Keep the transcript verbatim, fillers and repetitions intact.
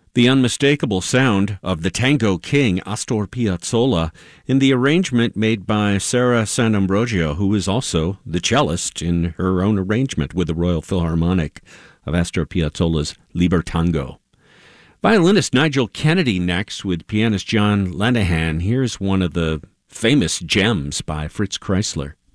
The unmistakable sound of the tango king Astor Piazzolla in the arrangement made by Sarah Sant'Ambrogio, who is also the cellist in her own arrangement with the Royal Philharmonic of Astor Piazzolla's Libertango. Violinist Nigel Kennedy next with pianist John Lenihan. Here's one of the famous gems by Fritz Kreisler.